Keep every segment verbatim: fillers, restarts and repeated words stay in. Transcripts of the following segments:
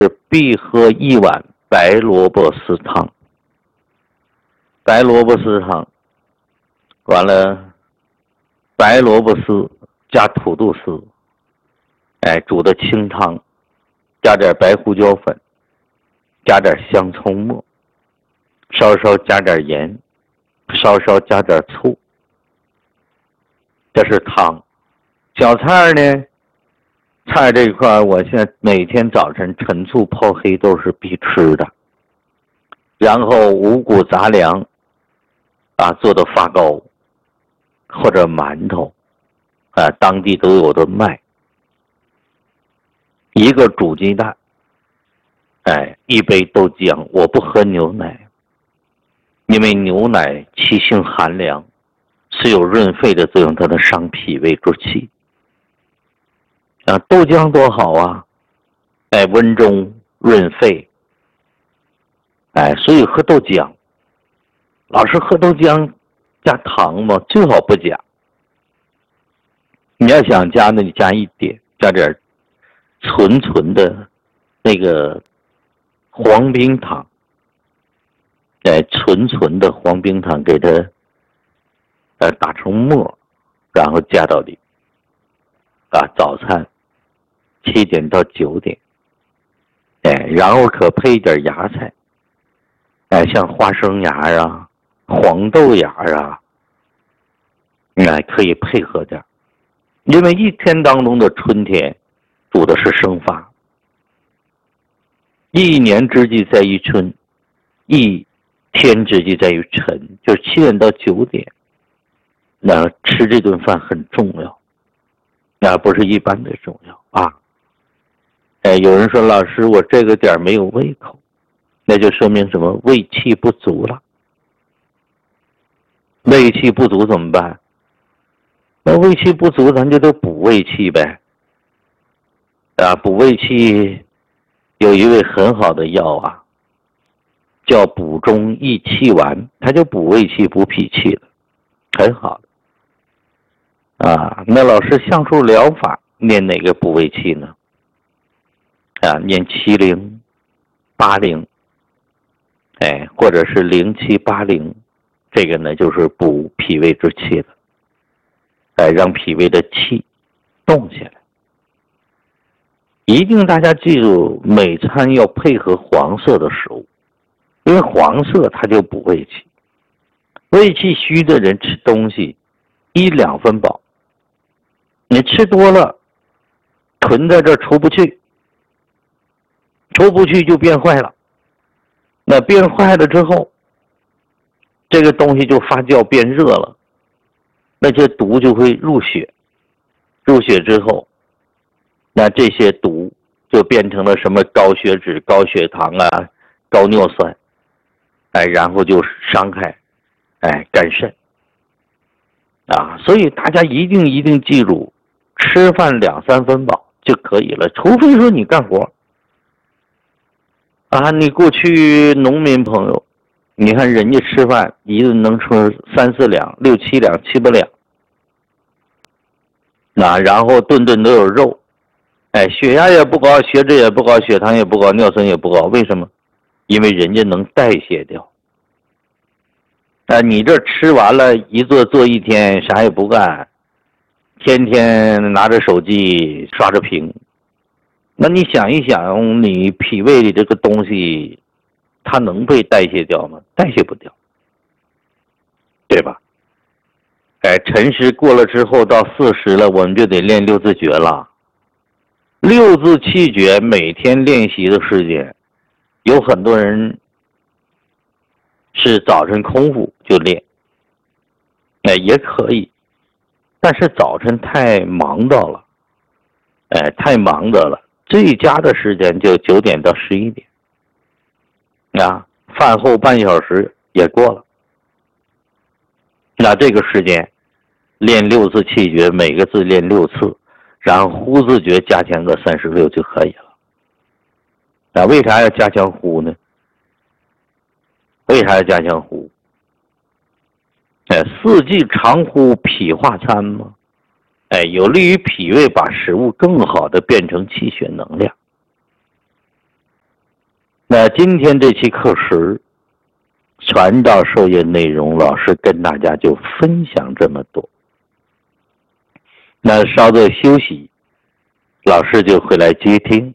必喝一碗白萝卜丝汤。白萝卜丝汤，完了，白萝卜丝加土豆丝，哎，煮的清汤，加点白胡椒粉，加点香葱末，稍稍加点盐，稍稍加点醋。这是汤。小菜呢，菜这一块我现在每天早晨陈醋泡黑豆是必吃的，然后五谷杂粮啊做的发糕或者馒头啊，当地都有的卖。一个煮鸡蛋，哎，一杯豆浆。我不喝牛奶，因为牛奶气性寒凉，是有润肺的作用，它能伤脾胃之气。啊，豆浆多好啊，哎，温中润肺，哎，所以喝豆浆。老是喝豆浆加糖吗？最好不加。你要想加呢，你加一点，加点纯纯的那个黄冰糖，哎，纯纯的黄冰糖给它呃打成沫，然后加到里。啊，早餐七点到九点，哎，然后可配一点芽菜，哎，像花生芽啊、黄豆芽啊，哎，可以配合点。因为一天当中的春天主的是生发，一年之计在于春，一天之计在于晨，就是七点到九点，那吃这顿饭很重要。那不是一般的重要啊！哎，有人说老师，我这个点没有胃口，那就说明什么？胃气不足了。胃气不足怎么办？那胃气不足，咱就得补胃气呗。啊，补胃气有一味很好的药啊，叫补中益气丸，它就补胃气、补脾气了，很好的。啊，那老师橡树疗法念哪个补胃气呢？啊，念七零、八零，哎，或者是零七八零，这个呢就是补脾胃之气的，哎，让脾胃的气动起来。一定大家记住，每餐要配合黄色的食物，因为黄色它就补胃气。胃气虚的人吃东西一两分饱。你吃多了，囤在这儿出不去，出不去就变坏了。那变坏了之后，这个东西就发酵变热了，那些毒就会入血，入血之后，那这些毒就变成了什么高血脂、高血糖啊、高尿酸，哎，然后就伤害，哎，肝肾啊。所以大家一定一定记住。吃饭两三分饱就可以了，除非说你干活啊。你过去农民朋友，你看人家吃饭一顿能吃三四两、六七两、七八两，啊，然后顿顿都有肉，哎，血压也不高，血脂也不高，血糖也不高，尿酸也不高，为什么？因为人家能代谢掉。啊，你这吃完了一坐坐一天，啥也不干。天天拿着手机刷着屏，那你想一想，你脾胃里这个东西，它能被代谢掉吗？代谢不掉，对吧？哎，辰时过了之后，到巳时了，我们就得练六字诀了。六字气诀每天练习的时间，有很多人是早晨空腹就练，哎，也可以。但是早晨太忙到了，哎，太忙的了。最佳的时间就九点到十一点，啊，饭后半小时也过了。那这个时间练六字气诀，每个字练六次，然后呼字诀加强个三十六就可以了。那为啥要加强呼呢？为啥要加强呼？哎，四季常呼脾化餐嘛，哎，有利于脾胃把食物更好的变成气血能量。 那今天这期课时传道授业内容，老师跟大家就分享这么多。那稍作休息，老师就会来接听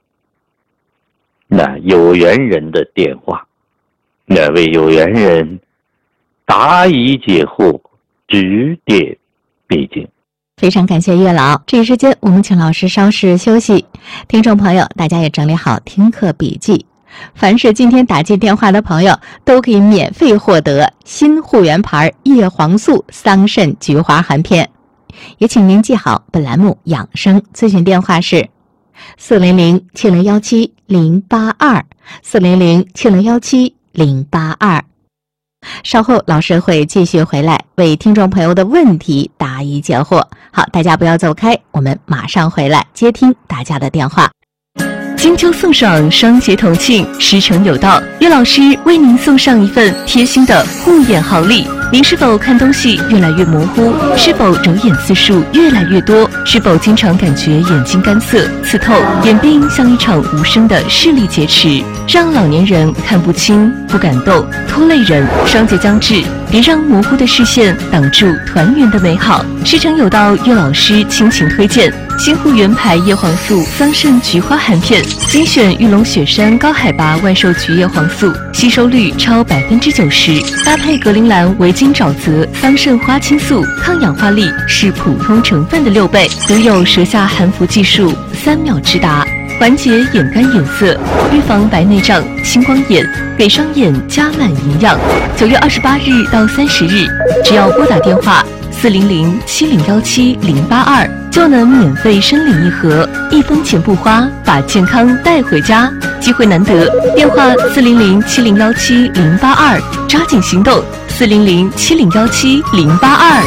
那有缘人的电话，那为有缘人答疑解惑，指点迷津。 非常感谢月老，这一时间我们请老师稍事休息。听众朋友，大家也整理好听课笔记。凡是今天打进电话的朋友，都可以免费获得新护源牌叶黄素桑葚菊花含片。也请您记好本栏目养生咨询电话是四零零七零幺七零八二四零零七零幺七零八二。稍后老师会继续回来为听众朋友的问题答疑解惑。好，大家不要走开，我们马上回来接听大家的电话。 金秋送爽，双节同庆，时辰有到，岳老师为您送上一份贴心的护眼好礼。您是否看东西越来越模糊？是否揉眼次数越来越多？是否经常感觉眼睛干涩、刺透？眼病像一场无声的视力劫持，让老年人看不清、不敢动，拖累人。双节将至，别让模糊的视线挡住团圆的美好。时辰有到，岳老师倾情推荐新护源牌叶黄素桑葚菊花含片，精选玉龙雪山高海拔万寿菊叶黄素，吸收率超百分之九十，搭配格陵兰维金沼泽桑葚花青素，抗氧化力是普通成分的六倍，独有舌下含服技术，三秒直达，缓解眼干眼涩，预防白内障、青光眼，给双眼加满营养。九月二十八日到三十日，只要拨打电话四零零七零幺七零八二，就能免费申领一盒，一分钱不花，把健康带回家。机会难得，电话四零零七零幺七零八二，抓紧行动，四零零七零幺七零八二。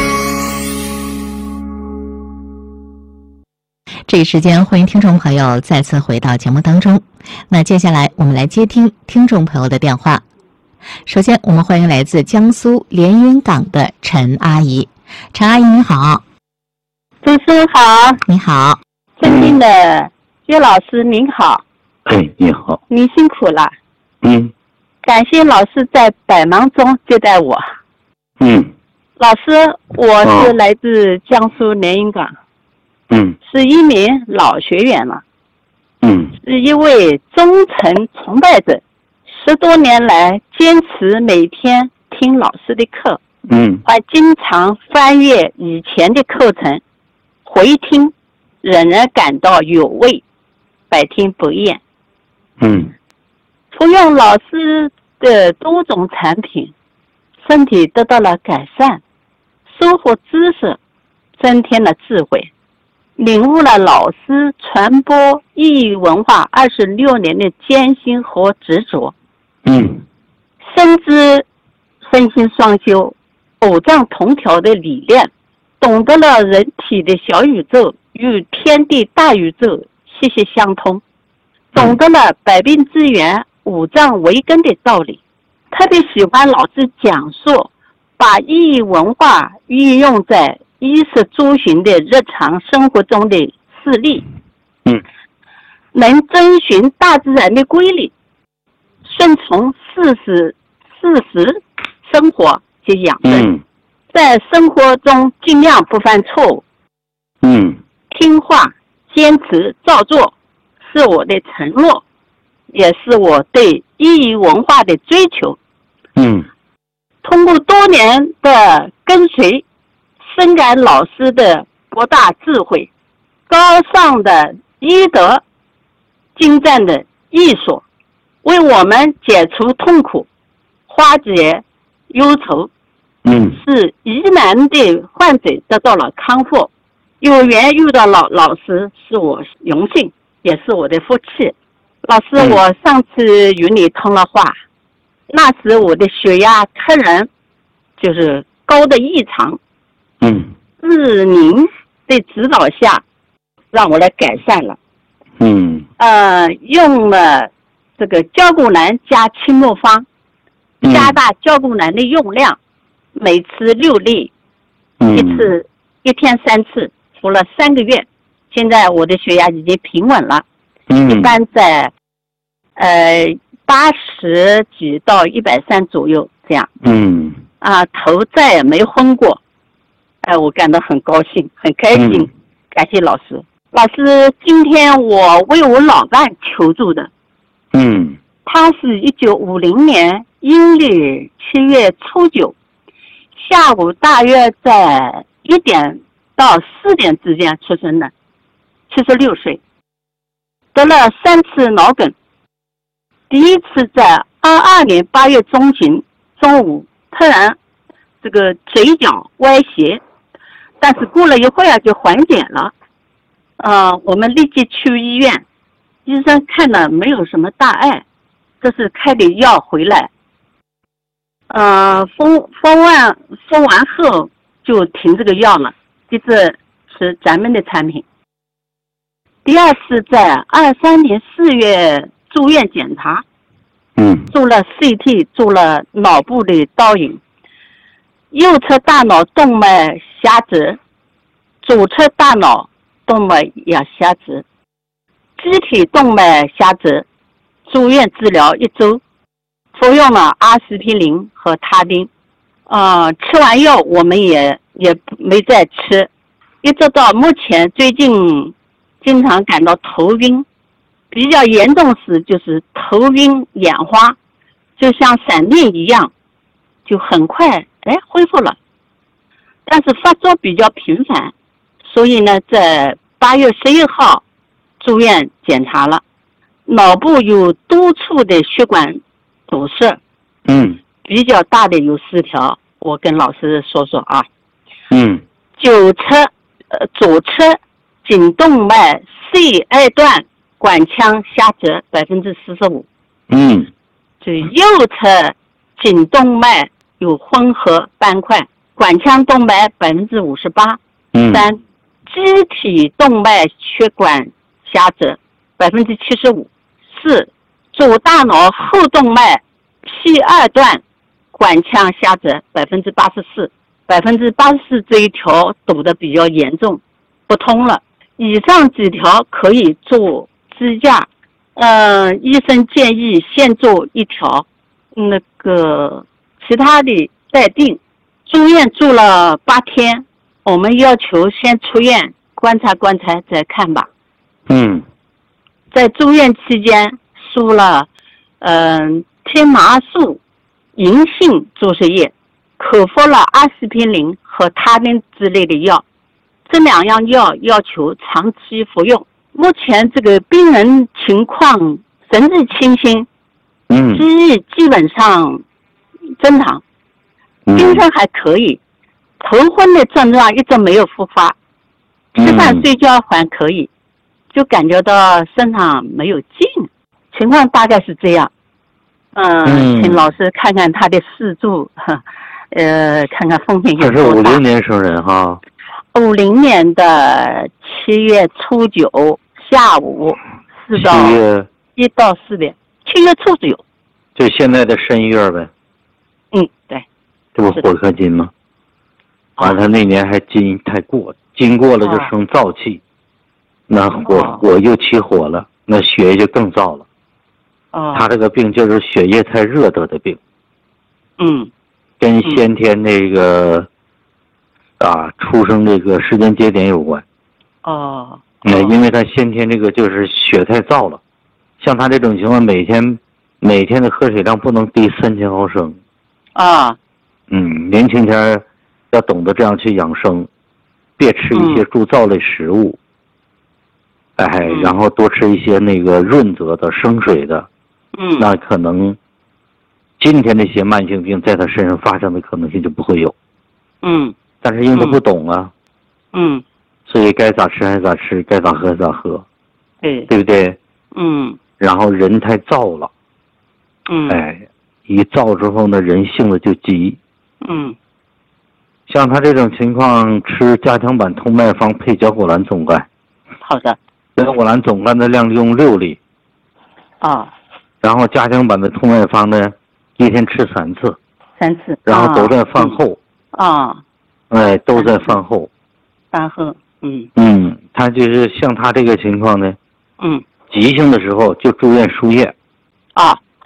这一时间，欢迎听众朋友再次回到节目当中。那接下来我们来接听听众朋友的电话。首先，我们欢迎来自江苏连云港的陈阿姨。陈阿姨你好。 主持人好。 你好。 尊敬的岳老师您好。 哎，你好。 你辛苦了。 嗯。 感谢老师在百忙中接待我。 嗯。 老师，我是来自江苏连云港。 嗯。 是一名老学员了。 嗯。 是一位忠诚崇拜者，十多年来坚持每天听老师的课。 嗯。 还经常翻阅以前的课程，回听，仍然感到有味，百听不厌。 嗯。 服用老师的多种产品，身体得到了改善，收获知识，增添了智慧，领悟了老师传播异域文化二十六年的艰辛和执着。 嗯。 深知身心双修、偶藏同调的理念，懂得了人体的小宇宙与天地大宇宙息息相通，懂得了百病之源、五脏为根的道理。特别喜欢老师讲述把异域文化运用在衣食住行的日常生活中的事例。 嗯， 能遵循大自然的规律，顺从事实事实生活及养生。 嗯， 在生活中尽量不犯错误。 嗯， 听话坚持照做是我的承诺，也是我对异域文化的追求。 嗯， 通过多年的跟随，深感老师的博大智慧、高尚的医德、精湛的艺术，为我们解除痛苦，化解忧愁。 嗯， 使疑难的患者得到了康复。有缘遇到老老师是我荣幸，也是我的福气。老师， 嗯、 我上次与你通了话，那时我的血压突然就是高的异常。 嗯， 是您的指导下，让我来改善了。 嗯， 呃，用了这个胶骨兰加青木方，加大胶骨兰的用量。每次六粒， 嗯、 一次一天三次，服了三个月，现在我的血压已经平稳了。 嗯、 一般在呃八十几到一百三左右这样。 嗯啊，头再也没昏过。哎，我感到很高兴，很开心。 嗯感谢老师。老师，今天我为我老伴求助的。 嗯他是一九五零年阴历七月初九，下午大约在一点到四点之间出生的，七十六岁，得了三次脑梗。第一次在二二年八月中旬中午，突然这个嘴角歪斜，但是过了一会儿就缓解了。呃，我们立即去医院，医生看了没有什么大碍，这是开的药回来。呃，封封完封完后就停这个药了，一直吃咱们的产品。第二次在二三年四月住院检查， 嗯做了 C T， 做了脑部的导引，右侧大脑动脉狭窄，左侧大脑动脉也狭窄，机体动脉狭窄，住院治疗一周，服用了阿司匹林和他汀。呃，吃完药我们也也没再吃，一直到目前，最近经常感到头晕，比较严重时就是头晕眼花，就像闪电一样，就很快哎恢复了，但是发作比较频繁，所以呢，在八月十一号住院检查了，脑部有多处的血管堵塞， 嗯比较大的有四条，我跟老师说说啊。 嗯左侧呃左侧颈动脉 C 二段管腔狭窄百分之四十五， 嗯就右侧颈动脉有混合斑块，管腔动脉百分之五十八。 嗯三，机体动脉血管狭窄百分之七十五。四，左大脑后动脉 P 二段管腔狭窄百分之八十四，百分之八十四这一条堵得比较严重，不通了。以上几条可以做支架，呃，医生建议先做一条，那个其他的待定。住院住了八天，我们要求先出院观察观察再看吧。 嗯在住院期间输了嗯、呃、天麻素银杏注射液，口服了阿司匹林和他汀之类的药，这两样药要求长期服用。目前这个病人情况神志清醒， 嗯记忆基本上正常，精神还可以，头昏的症状一直没有复发，吃饭睡觉还可以，就感觉到身上没有劲，情况大概是这样。嗯， 嗯请老师看看他的四柱，呃，看看风险有这是五多大。 零年生人哈。 五零年的七月初九下午四到七月一到四点，七月初九。 就现在的申月呗， 嗯，对。 这不火克金吗？完、啊，他那年还金太过，金过了就生燥气，那火、 哦、 火又起火了，那血液就更燥了。 哦。 他这个病就是血液太热得的病。 嗯。 跟先天那个、嗯、啊出生这个时间节点有关。 哦。 那、嗯、因为他先天这个就是血太燥了，像他这种情况，每天每天的喝水量不能低三千毫升。 啊。 嗯，年轻前要懂得这样去养生，别吃一些助燥类食物，嗯、哎，然后多吃一些那个润泽的生水的， 嗯， 那可能今天这些慢性病在他身上发生的可能性就不会有。 嗯， 但是因为他不懂啊， 嗯， 所以该咋吃还咋吃，该咋喝咋喝， 对， 对不对？ 嗯， 然后人太燥了， 嗯， 哎，一燥之后呢，人性子就急。 嗯， 像他这种情况，吃加强版通脉方配胶果兰总苷。 好的。 胶果兰总苷的量用六粒。 啊。 然后加强版的通脉方呢，一天吃三次。 三次。 然后都在饭后。 啊。 哎，都在饭后。 饭后，嗯。 嗯，他就是像他这个情况呢。 嗯。 急性的时候就住院输液。 啊，好。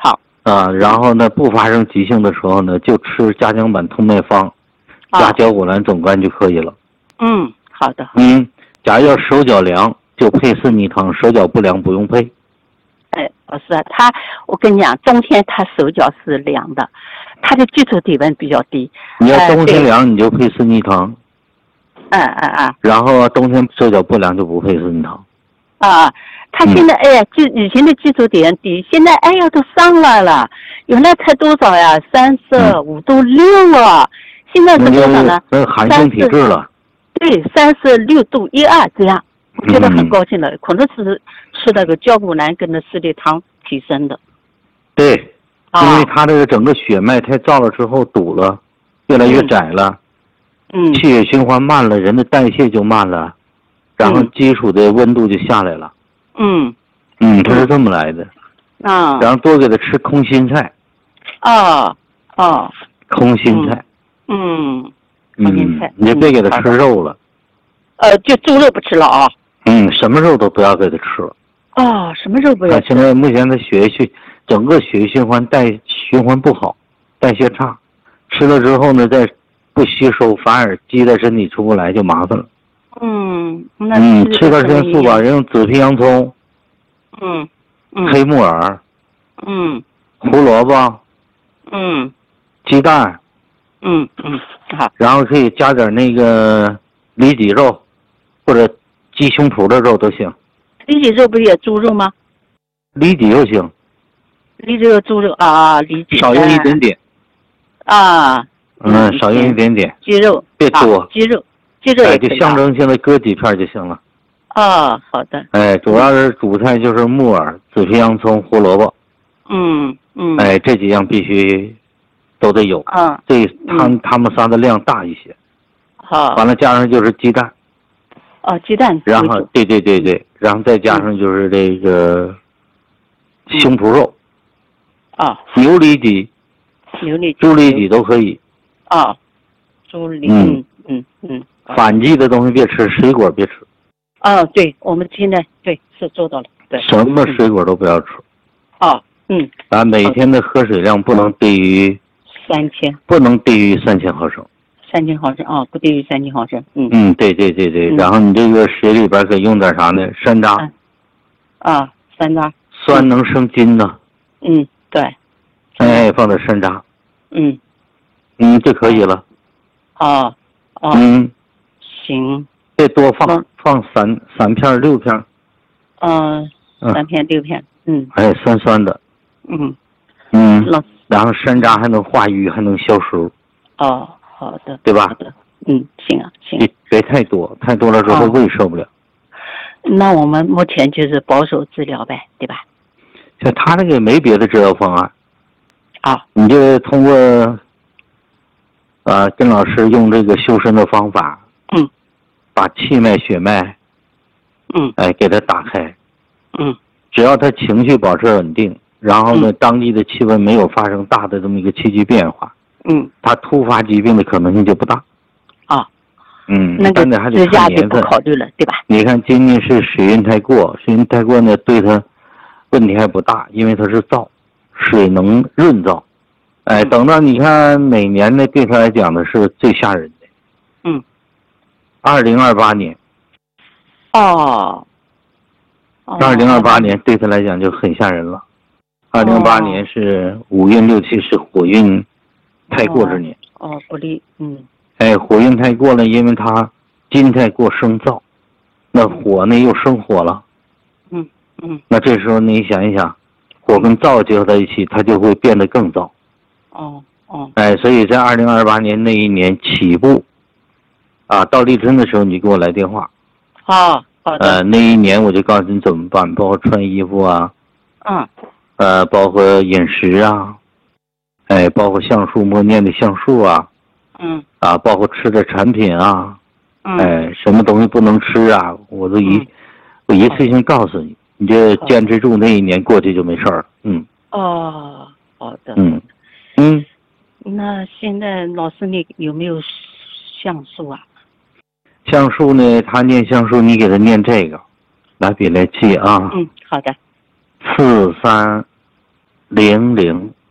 啊，然后呢，不发生急性的时候呢，就吃加强版通脉方，加胶骨兰总干就可以了。 嗯，好的。 嗯，假如要手脚凉，就配四逆汤；手脚不凉不用配。 哎，老师啊，他我跟你讲，冬天他手脚是凉的，他的基础体温比较低。 你要冬天凉，你就配四逆汤。 嗯嗯嗯。 然后冬天手脚不凉就不配四逆汤。 啊，他现在、嗯、哎呀，基以前的基础体温低，现在哎呀都上来了，原来才多少呀？三十五度六啊，现在是多少呢？ 那寒性体质了。 对，三十六度一二这样，我觉得很高兴了，嗯、可能是吃那个胶骨兰跟着四粒汤提升的。 对，因为他这个整个血脉太燥了之后堵了，越来越窄了， 嗯， 气血循环慢了，人的代谢就慢了，然后基础的温度就下来了。 嗯， 嗯，他是这么来的。 啊、嗯， 然后多给他吃空心菜。 哦哦， 空心菜。 嗯， 嗯， 空心菜， 你就别给他吃肉了。 呃，就猪肉不吃了啊。 嗯，什么肉都不要给他吃了。 哦，什么肉不要吃？ 现在目前他血液循整个血液循环代循环不好，代谢差，吃了之后呢，再不吸收，反而积在身体出不来，就麻烦了。 嗯，那嗯，吃点元素吧，人用紫皮洋葱， 嗯，嗯黑木耳， 嗯， 胡萝卜， 嗯， 鸡蛋， 嗯嗯，好， 然后可以加点那个里脊肉，或者鸡胸脯的肉都行。 里脊肉不是也猪肉吗？ 里脊肉行。 里脊肉猪肉啊，里脊少用一点点。 啊。 嗯，少用一点点。 鸡肉别多。 啊、鸡肉。鸡肉哎，就象征性的割几片就行了。 哦，好的。 哎，主要是主菜就是木耳、紫皮洋葱、胡萝卜。 嗯嗯。 哎，这几样必须都得有。 嗯。 这他他们仨的量大一些。 好。 完了加上就是鸡蛋。 哦，鸡蛋。 然后对对对对，然后再加上就是这个胸脯肉。 啊。 牛里脊。 牛里脊。 猪里脊都可以。 啊。猪里。 嗯嗯嗯。 反季的东西别吃，水果别吃。 哦，对，我们现在对是做到了，对。 什么水果都不要吃。 哦，嗯。 啊，每天的喝水量不能低于三千， 不能低于三千毫升。 三千毫升啊，不低于三千毫升。嗯嗯，对对对对。 嗯、 然后你这个水里边可以用点啥呢？山楂。 啊，啊山楂。 酸能生津呢。 嗯，对。 哎，放点山楂。 嗯。 嗯，就可以了。 哦哦。 嗯。 行， 别多放，嗯、放三三片六片。 嗯、呃，三片六片，嗯。 哎，酸酸的。 嗯。 嗯。然后山楂还能化瘀，还能消食。 哦，好的。 对吧？ 好的，嗯，行啊，行。 别别太多，太多了之后胃受不了。 哦、那我们目前就是保守治疗呗，对吧？ 像他那个没别的治疗方案。 啊。 你就通过。啊，跟老师用这个修身的方法， 嗯， 把气脉、血脉， 嗯， 哎，给他打开， 嗯， 只要他情绪保持稳定，然后呢， 嗯、 当地的气温没有发生大的这么一个气机变化， 嗯， 他突发疾病的可能性就不大。 啊， 嗯， 那个还得支架就不考虑了，对吧？ 你看今年是水运太过，水运太过呢，对他问题还不大，因为它是燥，水能润燥。哎，等到你看每年呢，对他来讲呢是最吓人的。 嗯。 二零二八年。 哦。 二零二八年对他来讲就很吓人了。二零二八年是五运六气是火运太过之年。 哦，哦不利，嗯。 哎，火运太过了，因为它金太过生燥，那火呢又生火了。 嗯嗯。 那这时候你想一想，火跟燥结合在一起，它就会变得更燥。 哦哦， 哎，所以在二零二八年那一年起步，啊，到立春的时候你给我来电话。 好，好的。 呃，那一年我就告诉你怎么办，包括穿衣服啊， 嗯， 呃，包括饮食啊，哎，包括橡树默念的橡树啊， 嗯， 啊，包括吃的产品啊， 嗯， 哎，什么东西不能吃啊，我都一、嗯、我一次性告诉你，你就坚持住，那一年过去就没事儿了。嗯。 哦，好的。 嗯。嗯， 那现在老师你有没有橡树啊？ 橡树呢，他念橡树，你给他念这个，拿笔来记啊。 嗯，好的。 四三零零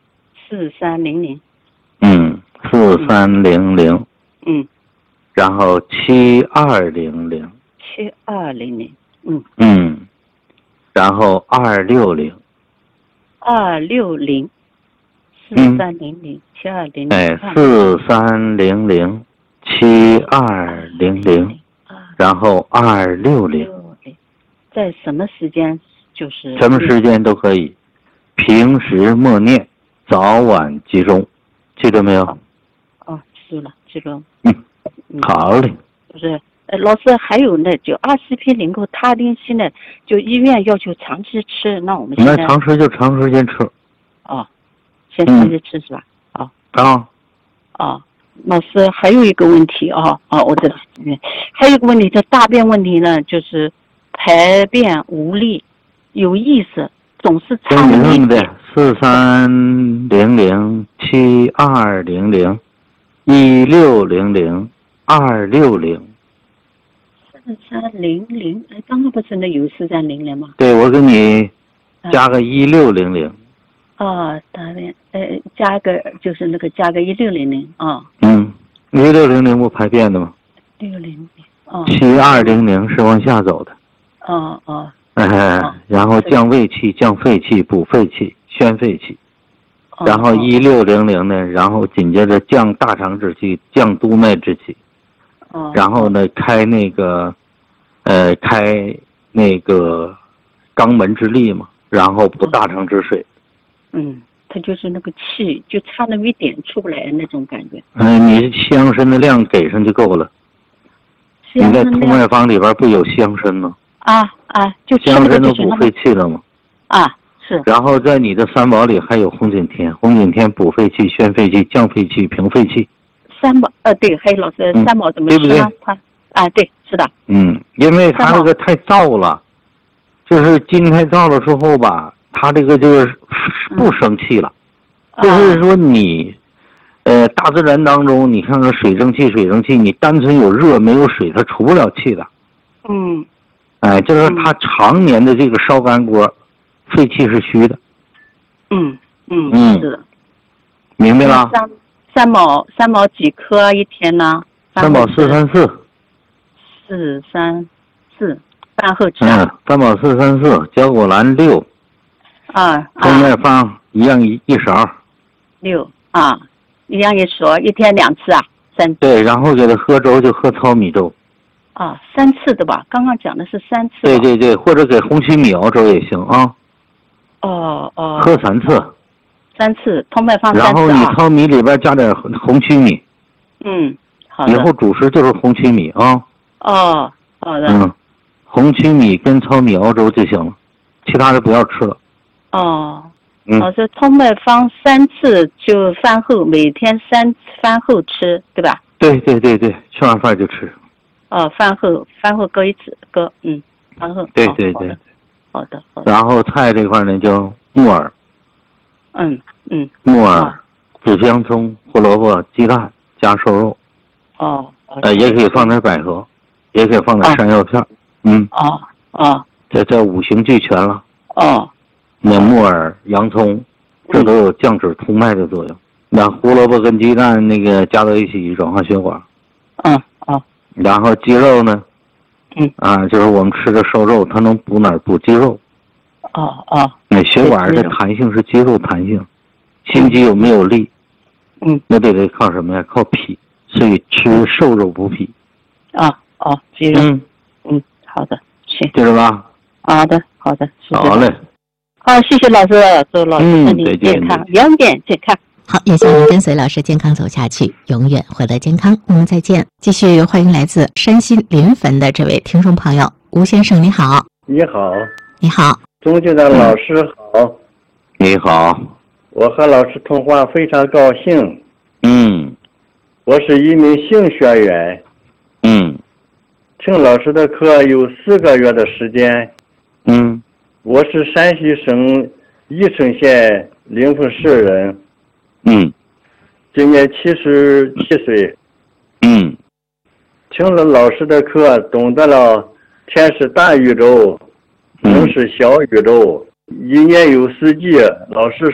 四三零零。 嗯，四三零零。 嗯。 然后七二零零。 七二零零。嗯。 嗯。然后二六零。 二六零。四三零零七二零零。 哎，四三零零七二零零，然后二六零。 在什么时间？就是什么时间都可以，平时默念，早晚集中，记住没有？ 哦，哦记住了，记住了。 嗯，好嘞。 不是，呃，老师还有呢，就阿司匹林和他汀西呢，就医院要求长期吃，那我们现在那长时就长时间吃。 哦，先长期吃、嗯、是吧？哦。 啊。 哦，老师还有一个问题啊，哦，我知道，嗯，还有一个问题，这大便问题呢，就是排便无力，有意识，总是差那么一点。 四三零零七二零零一六零零二六零。 四三零零，哎，刚刚不是那有四三零零吗？ 对，我给你加个一六零零。 哦，大便，呃，加个就是那个加个一六零零啊。 嗯，一六零零不排便的吗？ 六零零。哦。 七二零零是往下走的。 哦哦。 哎、 哦， 然后降胃气、降肺气、补肺气、宣肺气。 哦、 然后一六零零呢，然后紧接着降大肠之气、降督脉之气。 哦。 然后呢，开那个，呃，开那个肛门之力嘛，然后补大肠之水。 嗯，它就是那个气，就差那么一点出不来那种感觉。 嗯、呃，你香参的量给上就够了。你在通脉方里边不有香参吗？ 啊啊，就香参都补肺气了吗？ 啊，是。 然后在你的三宝里还有红景天，红景天补肺气、宣肺气、降肺气、平肺气。 三宝，呃，对，还有老师，三宝怎么吃呢？ 对不对？ 它啊，对，是的。 嗯，因为它这个太燥了，就是筋太燥了之后吧，它这个就是不生气了。 嗯、 就是说你，呃，大自然当中，你看看水生气，水生气，你单纯有热没有水，它出不了气的。 嗯。 哎，就是它常年的这个烧干锅，肺气是虚的。 嗯嗯嗯， 是的。 明白了。 三三毛三毛几颗一天呢？ 三宝四三四。 四三四，饭后吃。 嗯，三宝四三四，胶果兰六。 啊。 通脉方一样一一勺。 六啊，一样一勺，一天两次啊，三次。 对，然后给他喝粥就喝糙米粥。 啊，三次的吧？刚刚讲的是三次。 对对对，或者给红曲米熬粥也行啊。 哦哦。 喝三次。 三次，通脉方三次、啊。 然后你糙米里边加点红曲米。 嗯，好的。 以后主食就是红曲米啊。 哦，好的。 嗯，红曲米跟糙米熬粥就行了，其他的不要吃了。 哦。 嗯。 老师，通脉方三次就饭后，每天三饭后吃，对吧？ 对对对对，吃完饭就吃。 哦，饭后饭后各一次，各嗯，饭后。 对对对。 好的好的。 然后菜这块呢，叫木耳。 嗯嗯。 木耳、紫香葱、胡萝卜、鸡蛋加瘦肉。 哦。 呃，也可以放点百合，也可以放点山药片。嗯。 哦哦。 这这五行俱全了。 哦。 那木耳、洋葱，这都有降脂通脉的作用。那胡萝卜跟鸡蛋那个加到一起软化血管。 嗯哦。 然后鸡肉呢？ 嗯。 啊，就是我们吃的瘦肉，它能补哪儿？补肌肉。 哦哦。 那血管的弹性是肌肉弹性，心肌有没有力？ 嗯。 那得得靠什么呀？靠脾，所以吃瘦肉补脾。 啊哦，肌肉。 嗯嗯，好的，行。 记着吧。 好的好的，谢谢。 好嘞。 好，谢谢老师，祝老师身体健康，永远健康。 好，也希望您跟随老师健康走下去，永远获得健康。我们再见。继续欢迎来自山西临汾的这位听众朋友吴先生，你好。 你好。 你好。 钟局长老师好。 你好。 我和老师通话非常高兴。 嗯。 我是一名性学员。 嗯。 听老师的课有四个月的时间。 嗯。 我是山西省宜城县临汾市人。 嗯。 今年七十七岁。 嗯。 听了老师的课，懂得了天是大宇宙，人是小宇宙，一年有四季。老师